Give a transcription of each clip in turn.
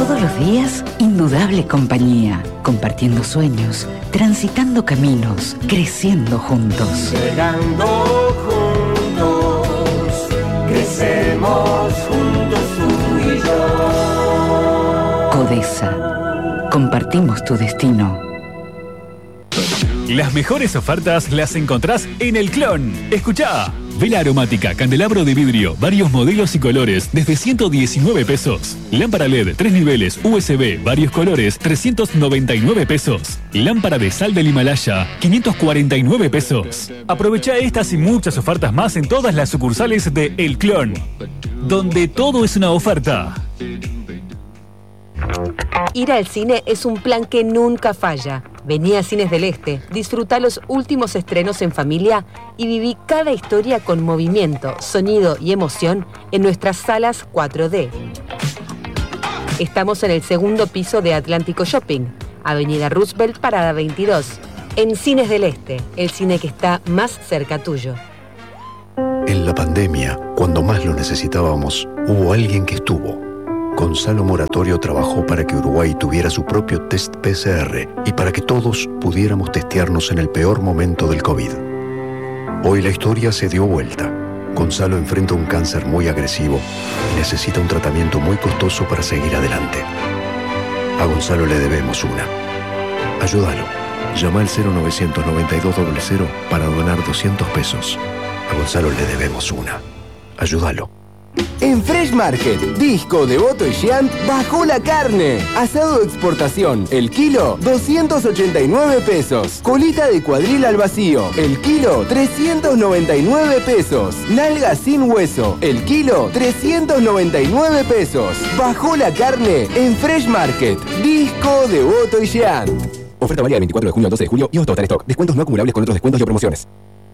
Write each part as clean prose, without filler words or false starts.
Todos los días, indudable compañía, compartiendo sueños, transitando caminos, creciendo juntos. Llegando juntos, crecemos juntos tú y yo. Codesa, compartimos tu destino. Las mejores ofertas las encontrás en El Clon. Escuchá. Vela aromática, candelabro de vidrio, varios modelos y colores, desde 119 pesos. Lámpara LED, 3 niveles, USB, varios colores, 399 pesos. Lámpara de sal del Himalaya, 549 pesos. Aprovecha estas y muchas ofertas más en todas las sucursales de El Clon, donde todo es una oferta. Ir al cine es un plan que nunca falla. Vení a Cines del Este, disfrutá los últimos estrenos en familia y viví cada historia con movimiento, sonido y emoción en nuestras salas 4D. Estamos en el segundo piso de Atlántico Shopping, Avenida Roosevelt, Parada 22. En Cines del Este, el cine que está más cerca tuyo. En la pandemia, cuando más lo necesitábamos, hubo alguien que estuvo. Gonzalo Moratorio trabajó para que Uruguay tuviera su propio test PCR y para que todos pudiéramos testearnos en el peor momento del COVID. Hoy la historia se dio vuelta. Gonzalo enfrenta un cáncer muy agresivo y necesita un tratamiento muy costoso para seguir adelante. A Gonzalo le debemos una. Ayúdalo. Llama al 0900-9200 para donar 200 pesos. A Gonzalo le debemos una. Ayúdalo. En Fresh Market, Disco, Devoto y Giant bajó la carne. Asado de exportación, el kilo, 289 pesos. Colita de cuadril al vacío, el kilo, 399 pesos. Nalga sin hueso, el kilo, 399 pesos. Bajó la carne en Fresh Market, Disco, Devoto y Giant. Oferta válida del 24 de junio al 12 de julio y total stock. Descuentos no acumulables con otros descuentos y o promociones.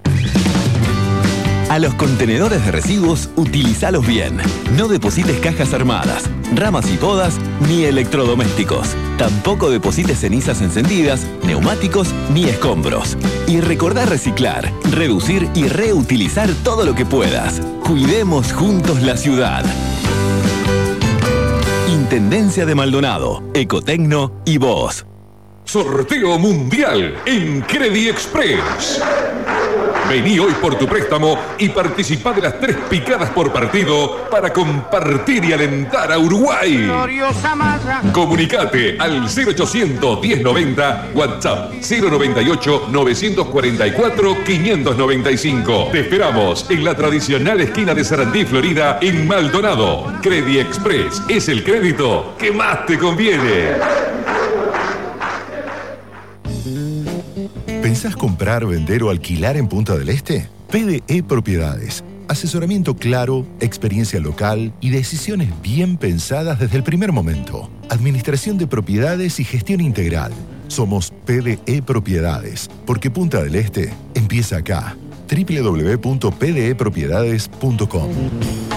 A los contenedores de residuos, utilizalos bien. No deposites cajas armadas, ramas y podas, ni electrodomésticos. Tampoco deposites cenizas encendidas, neumáticos, ni escombros. Y recordá reciclar, reducir y reutilizar todo lo que puedas. Cuidemos juntos la ciudad. Intendencia de Maldonado, Ecotecno y vos. Sorteo mundial en Credit Express. Vení hoy por tu préstamo y participá de las 3 picadas por partido para compartir y alentar a Uruguay. Comunicate al 0800 1090, WhatsApp 098 944 595. Te esperamos en la tradicional esquina de Sarandí, Florida, en Maldonado. Credit Express es el crédito que más te conviene. ¿Pensás comprar, vender o alquilar en Punta del Este? PDE Propiedades. Asesoramiento claro, experiencia local y decisiones bien pensadas desde el primer momento. Administración de propiedades y gestión integral. Somos PDE Propiedades, porque Punta del Este empieza acá. www.pdepropiedades.com